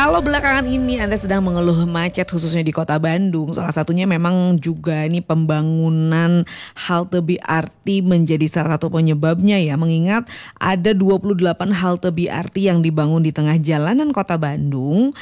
Kalau belakangan ini Anda sedang mengeluh macet khususnya di kota Bandung, salah satunya memang juga ini pembangunan halte BRT menjadi salah satu penyebabnya ya. Mengingat ada 28 halte BRT yang dibangun di tengah jalanan kota Bandung.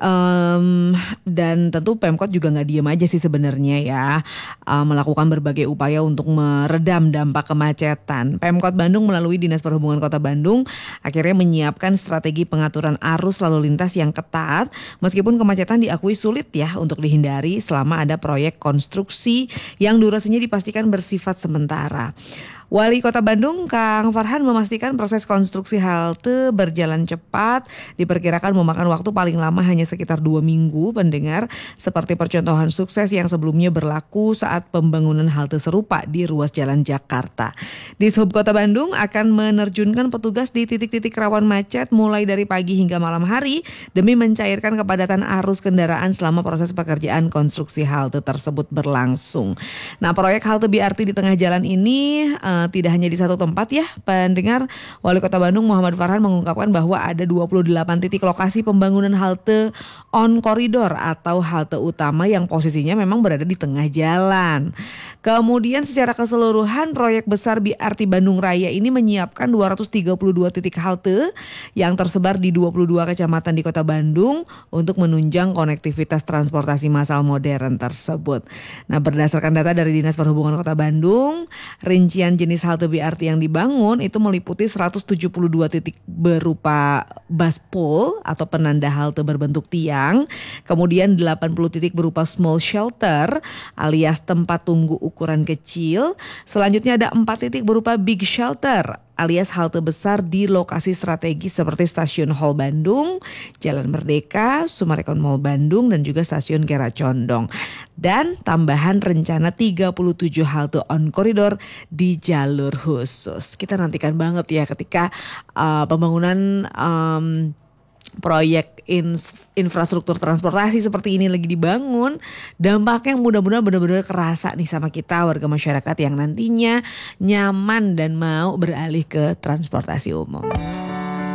Dan tentu Pemkot juga nggak diem aja sih sebenarnya ya, melakukan berbagai upaya untuk meredam dampak kemacetan. Pemkot Bandung melalui Dinas Perhubungan Kota Bandung akhirnya menyiapkan strategi pengaturan arus lalu lintas yang ketat, meskipun kemacetan diakui sulit ya untuk dihindari selama ada proyek konstruksi yang durasinya dipastikan bersifat sementara. Wali Kota Bandung, Kang Farhan, memastikan proses konstruksi halte berjalan cepat, diperkirakan memakan waktu paling lama hanya sekitar 2 minggu pendengar, seperti percontohan sukses yang sebelumnya berlaku saat pembangunan halte serupa di ruas jalan Jakarta. Dishub Kota Bandung akan menerjunkan petugas di titik-titik rawan macet mulai dari pagi hingga malam hari demi mencairkan kepadatan arus kendaraan selama proses pekerjaan konstruksi halte tersebut berlangsung. Nah, proyek halte BRT di tengah jalan ini tidak hanya di satu tempat ya pendengar. Wali Kota Bandung Muhammad Farhan mengungkapkan bahwa ada 28 titik lokasi pembangunan halte on koridor atau halte utama yang posisinya memang berada di tengah jalan. Kemudian secara keseluruhan proyek besar BRT Bandung Raya ini menyiapkan 232 titik halte yang tersebar di 22 kecamatan di Kota Bandung untuk menunjang konektivitas transportasi massal modern tersebut. Nah, berdasarkan data dari Dinas Perhubungan Kota Bandung, rincian jenis halte BRT yang dibangun itu meliputi 172 titik berupa buspool atau penanda halte berbentuk tiang, kemudian 80 titik berupa small shelter alias tempat tunggu ukuran kecil, selanjutnya ada 4 titik berupa big shelter alias halte besar di lokasi strategis seperti Stasiun Hall Bandung, Jalan Merdeka, Summarecon Mall Bandung, dan juga Stasiun Kiara Condong. Dan tambahan rencana 37 halte on koridor di jalur khusus. Kita nantikan banget ya ketika pembangunan proyek infrastruktur transportasi seperti ini lagi dibangun, dampaknya mudah-mudahan benar-benar kerasa nih sama kita warga masyarakat yang nantinya nyaman dan mau beralih ke transportasi umum.